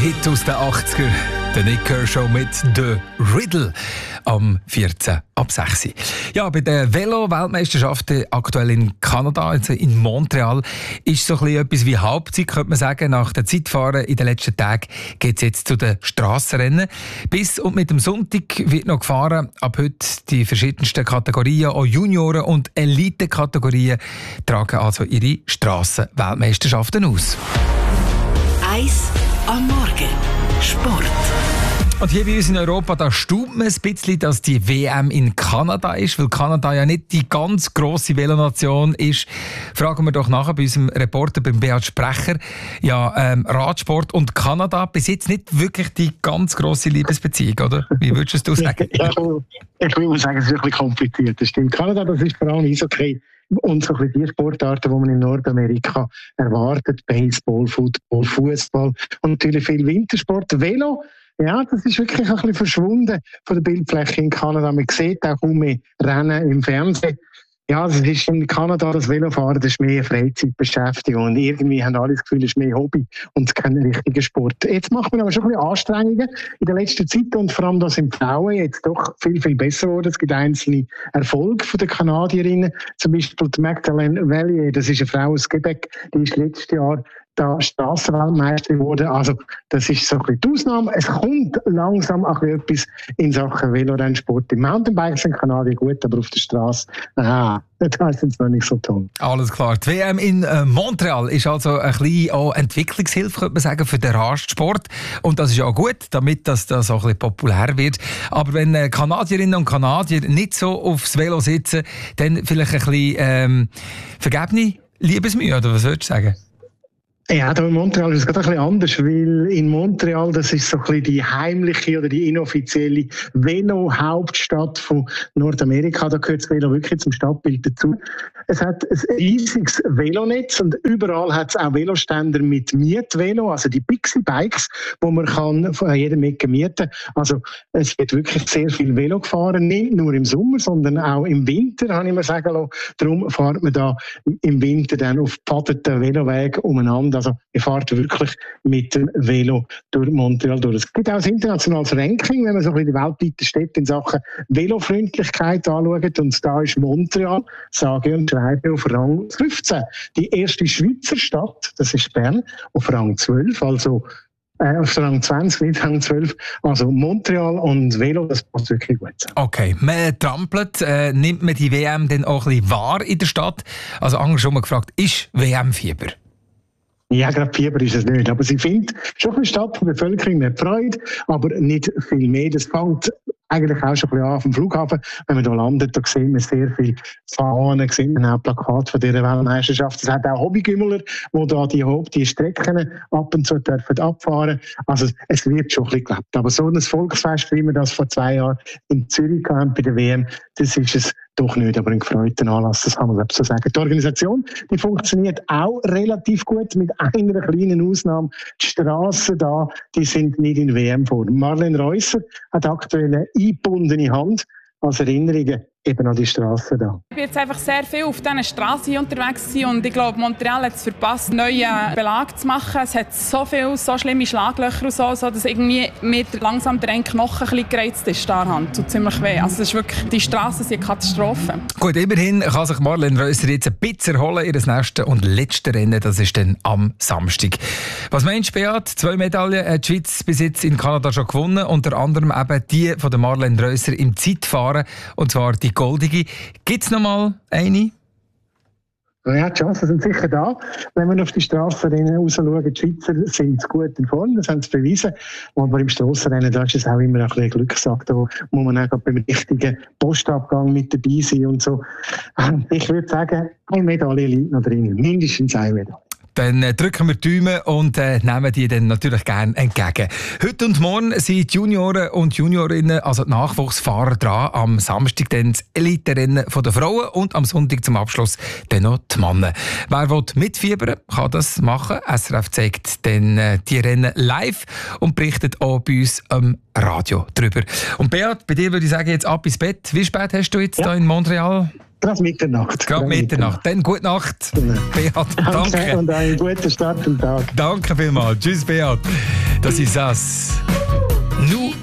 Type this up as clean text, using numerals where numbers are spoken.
Hit aus den 80er. Der Nick Kershaw mit «The Riddle» am 14 ab 6. Ja, bei den Velo-Weltmeisterschaften aktuell in Kanada, also in Montreal, ist so ein bisschen etwas wie Halbzeit, könnte man sagen. Nach dem Zeitfahren in den letzten Tagen geht es jetzt zu den Strassenrennen. Bis und mit dem Sonntag wird noch gefahren. Ab heute die verschiedensten Kategorien, auch Junioren- und Elite-Kategorien, tragen also ihre Strassen-Weltmeisterschaften aus. Eis am Morgen. Sport. Und hier bei uns in Europa, da staunt man ein bisschen, dass die WM in Kanada ist, weil Kanada ja nicht die ganz grosse Velonation ist. Fragen wir doch nachher bei unserem Reporter, beim Beat Sprecher. Ja, Radsport und Kanada, bis jetzt nicht wirklich die ganz grosse Liebesbeziehung, oder? Wie würdest du sagen? Ja, ich würde sagen, es ist ein bisschen kompliziert. Das stimmt. Kanada, das ist vor allem Eishockey und so ein bisschen die Sportarten, die man in Nordamerika erwartet. Baseball, Football, Fußball und natürlich viel Wintersport. Velo, ja, das ist wirklich ein bisschen verschwunden von der Bildfläche in Kanada. Man sieht auch kaum mehr Rennen im Fernsehen. Ja, das ist in Kanada, das Velofahren, das ist mehr Freizeitbeschäftigung. Und irgendwie haben alle das Gefühl, es ist mehr Hobby und kein richtiger Sport. Jetzt macht man aber schon ein bisschen Anstrengungen in der letzten Zeit und vor allem, dass sind Frauen jetzt doch viel, viel besser geworden. Es gibt einzelne Erfolge von den Kanadierinnen. Zum Beispiel die Magdalene Vallier, das ist eine Frau aus Quebec, die ist letztes Jahr da Strassenweltmeisterin wurde. Also das ist so ein bisschen die Ausnahme. Es kommt langsam auch etwas in Sachen Velorennsport. Im Mountainbike sind Kanadier gut, aber auf der Straße, das ist noch nicht so toll. Alles klar. Die WM in Montreal ist also ein bisschen auch Entwicklungshilfe, könnte man sagen, für den Radsport. Und das ist ja auch gut, damit das auch ein bisschen populär wird. Aber wenn Kanadierinnen und Kanadier nicht so aufs Velo sitzen, dann vielleicht ein bisschen vergebene Liebesmühe, oder was würdest du sagen? Ja, da in Montreal ist es gerade ein bisschen anders, weil in Montreal, das ist so ein bisschen die heimliche oder die inoffizielle Velo-Hauptstadt von Nordamerika. Da gehört das Velo wirklich zum Stadtbild dazu. Es hat ein riesiges Velonetz und überall hat es auch Veloständer mit Mietvelo, also die Pixie-Bikes, wo man kann von jedem Ecke mieten. Also es wird wirklich sehr viel Velo gefahren, nicht nur im Sommer, sondern auch im Winter, habe ich mir sagen lassen. Darum fährt man da im Winter dann auf gepfadeten Velowegen umeinander. Also wir fahren wirklich mit dem Velo durch Montreal durch. Es gibt auch ein internationales Ranking, wenn man so ein bisschen die weltweiten Städte in Sachen Velofreundlichkeit anschaut. Und da ist Montreal, sage und schreibe, auf Rang 15. Die erste Schweizer Stadt, das ist Bern, auf Rang 12, also auf Rang 20, nicht Rang 12. Also Montreal und Velo, das passt wirklich gut zusammen. Okay, man trampelt, nimmt man die WM dann auch ein bisschen wahr in der Stadt? Also anders schon mal gefragt, ist WM-Fieber? Ja, gerade Fieber ist es nicht. Aber sie findet schon eine Stadt von der Bevölkerung mit Freude, aber nicht viel mehr. Das fängt eigentlich auch schon ein bisschen an vom Flughafen. Wenn man hier landet, da sieht man sehr viel Fahnen, sieht man auch Plakate von dieser Weltmeisterschaft. Es hat auch Hobbygümmler, die da die Strecken ab und zu dürfen abfahren. Also es wird schon ein bisschen gelebt. Aber so ein Volksfest, wie wir das vor 2 Jahren in Zürich hatten bei der WM, das ist es doch nicht, aber ein gefreuten Anlass, das kann man so sagen. Die Organisation, die funktioniert auch relativ gut, mit einer kleinen Ausnahme. Die Strassen da, die sind nicht in WM-Form. Marlene Reusser hat aktuell eine eingebundene Hand als Erinnerungen eben an die Strassen da. Ich bin jetzt einfach sehr viel auf diesen Strassen unterwegs und ich glaube, Montreal hat es verpasst, neuen Belag zu machen. Es hat so viele, so schlimme Schlaglöcher und so, dass irgendwie mit langsam der Knochen ein bisschen gereizt ist, da Hand. Tut ziemlich weh. Also es ist wirklich, die Strassen sind eine Katastrophe. Gut, immerhin kann sich Marlene Reusser jetzt ein bisschen erholen. Ihr nächstes und letztes Rennen, das ist dann am Samstag. Was meinst du, Beat? 2 Medaillen hat die Schweiz bis jetzt in Kanada schon gewonnen. Unter anderem eben die von der Marlene Reusser im Zeitfahren. Und zwar die goldige. Gibt es noch mal eine? Ja, die Chancen sind sicher da. Wenn wir auf die Strassenrennen rausschauen, die Schweizer sind gut in Form, das haben sie bewiesen. Aber im Strassenrennen, da ist es auch immer ein bisschen Glückssache. Da muss man auch beim richtigen Postabgang mit dabei sein und so. Ich würde sagen, eine Medaille liegt noch drin. Mindestens eine Medaille. Dann drücken wir die Daumen und nehmen die dann natürlich gerne entgegen. Heute und morgen sind die Junioren und Juniorinnen, also die Nachwuchsfahrer, dran. Am Samstag dann das Elite-Rennen der Frauen und am Sonntag zum Abschluss dann noch die Männer. Wer will mitfiebern, kann das machen. SRF zeigt dann die Rennen live und berichtet auch bei uns am Radio darüber. Und Beat, bei dir würde ich sagen, jetzt ab ins Bett. Wie spät hast du jetzt da in Montreal? Gerade Mitternacht. Gerade Mitternacht. Dann gute Nacht, Beat. Danke. Und einen guten Start am Tag. Danke vielmals. Tschüss, Beat. Das ist das. Nous